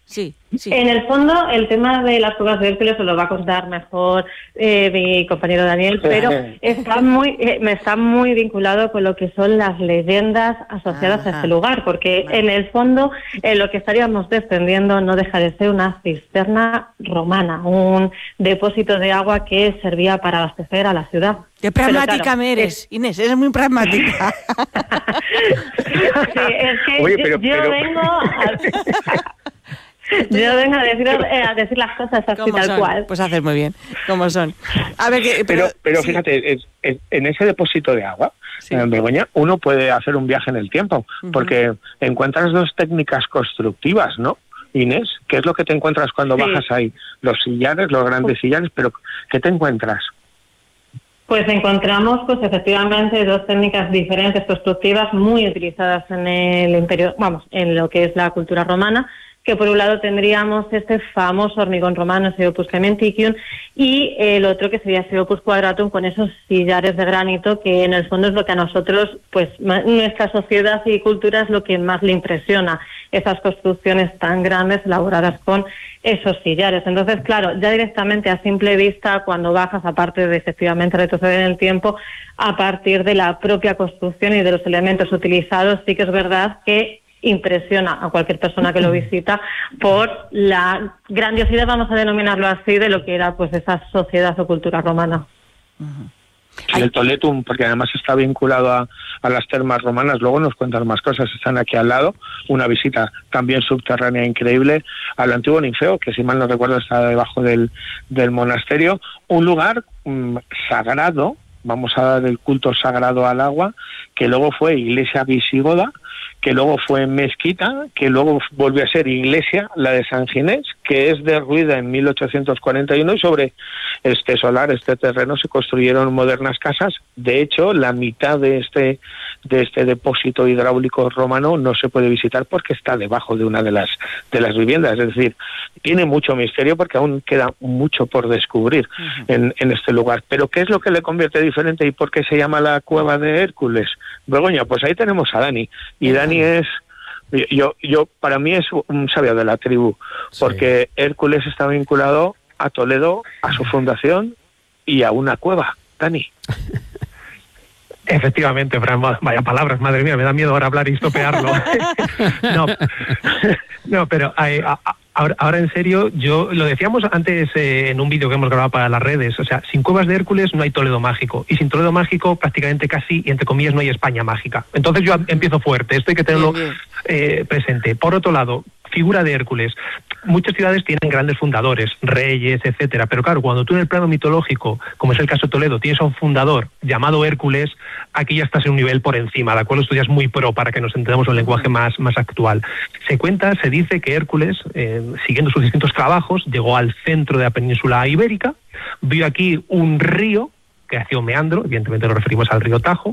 Sí. En el fondo, el tema de las cuevas de Hércules os lo va a contar mejor mi compañero Daniel, pero está muy vinculado con lo que son las leyendas asociadas a este lugar, porque en el fondo lo que estaríamos descendiendo no deja de ser una cisterna romana, un depósito de agua que servía para abastecer a la ciudad. Qué pragmática me eres, Inés, eres muy pragmática. Sí, es que yo vengo a decir las cosas así tal cual. Pues haces muy bien, como son. A ver, pero fíjate, en ese depósito de agua, en Begoña, uno puede hacer un viaje en el tiempo, porque encuentras dos técnicas constructivas, ¿no? Inés, ¿qué es lo que te encuentras cuando bajas ahí? Los sillares, los grandes sillares, pero ¿qué te encuentras? Pues encontramos, pues efectivamente, dos técnicas diferentes constructivas muy utilizadas en el imperio, en lo que es la cultura romana, que por un lado tendríamos este famoso hormigón romano, Sciopus Caementicum, y el otro que sería Sciopus Quadratum, con esos sillares de granito, que en el fondo es lo que a nosotros, pues nuestra sociedad y cultura es lo que más le impresiona, esas construcciones tan grandes elaboradas con esos sillares. Entonces, claro, ya directamente a simple vista, cuando bajas, aparte de efectivamente retroceder en el tiempo, a partir de la propia construcción y de los elementos utilizados, sí que es verdad que impresiona a cualquier persona que lo visita por la grandiosidad, vamos a denominarlo así, de lo que era pues esa sociedad o cultura romana. Y el Toletum, porque además está vinculado a las termas romanas, luego nos cuentan más cosas, están aquí al lado, una visita también subterránea increíble al antiguo Ninfeo, que si mal no recuerdo está debajo del monasterio, un lugar sagrado, vamos a dar el culto sagrado al agua, que luego fue iglesia visigoda, que luego fue mezquita, que luego volvió a ser iglesia, la de San Ginés, que es derruida en 1841, y sobre este solar, este terreno, se construyeron modernas casas. De hecho, la mitad de este depósito hidráulico romano no se puede visitar porque está debajo de una de las viviendas. Es decir, tiene mucho misterio porque aún queda mucho por descubrir en este lugar. Pero ¿qué es lo que le convierte diferente y por qué se llama la cueva de Hércules? Begoña, pues ahí tenemos a Dani. Y Dani es, yo para mí es un sabio de la tribu, porque Hércules está vinculado a Toledo, a su fundación y a una cueva. Dani. Efectivamente, Fran, vaya palabras, madre mía, me da miedo ahora hablar y estopearlo. No, pero ahora en serio, yo lo decíamos antes en un vídeo que hemos grabado para las redes, o sea, sin cuevas de Hércules no hay Toledo mágico, y sin Toledo mágico prácticamente casi, y entre comillas, no hay España mágica. Entonces yo empiezo fuerte, esto hay que tenerlo presente. Por otro lado, figura de Hércules. Muchas ciudades tienen grandes fundadores, reyes, etcétera, pero claro, cuando tú en el plano mitológico, como es el caso de Toledo, tienes a un fundador llamado Hércules, aquí ya estás en un nivel por encima, ¿de acuerdo? Esto ya es muy pro para que nos entendamos en un lenguaje más actual. Se dice que Hércules, siguiendo sus distintos trabajos, llegó al centro de la península ibérica, vio aquí un río que hacía un meandro, evidentemente nos referimos al río Tajo,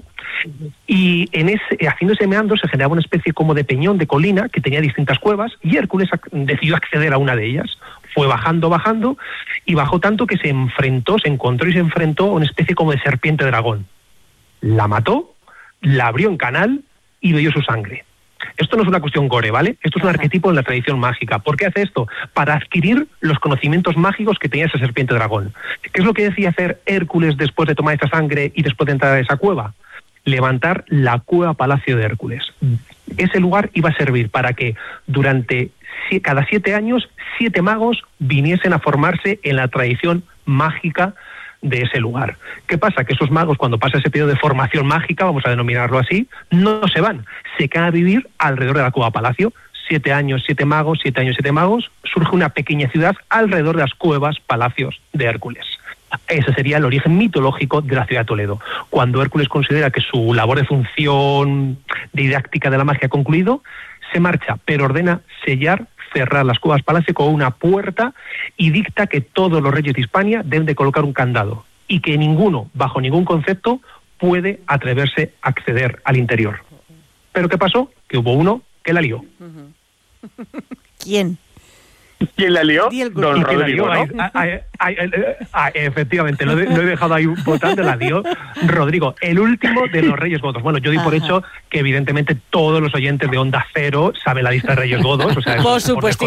y haciendo ese meandro se generaba una especie como de peñón, de colina, que tenía distintas cuevas, y Hércules decidió acceder a una de ellas. Fue bajando, y bajó tanto que se encontró a una especie como de serpiente dragón. La mató, la abrió en canal y bebió su sangre. Esto no es una cuestión gore, ¿vale? Esto es un arquetipo en la tradición mágica. ¿Por qué hace esto? Para adquirir los conocimientos mágicos que tenía esa serpiente dragón. ¿Qué es lo que decía hacer Hércules después de tomar esa sangre y después de entrar a esa cueva? Levantar la cueva Palacio de Hércules. Ese lugar iba a servir para que durante cada 7 años 7 magos viniesen a formarse en la tradición mágica de ese lugar. ¿Qué pasa? Que esos magos, cuando pasa ese periodo de formación mágica, vamos a denominarlo así, no se van, se quedan a vivir alrededor de la cueva Palacio. 7 años, 7 magos, 7 años, 7 magos, surge una pequeña ciudad alrededor de las cuevas Palacios de Hércules. Ese sería el origen mitológico de la ciudad de Toledo. Cuando Hércules considera que su labor de función didáctica de la magia ha concluido, se marcha, pero ordena cerrar las cuevas Palacio con una puerta y dicta que todos los reyes de Hispania deben de colocar un candado y que ninguno, bajo ningún concepto, puede atreverse a acceder al interior. ¿Pero qué pasó? Que hubo uno que la lió. ¿Quién? ¿Quién la lió? Don Rodrigo, ¿no? Efectivamente, lo he dejado ahí votando, la dio Rodrigo, el último de los Reyes Godos. Bueno, yo di por hecho que evidentemente todos los oyentes de Onda Cero saben la lista de Reyes Godos. O sea, por supuesto.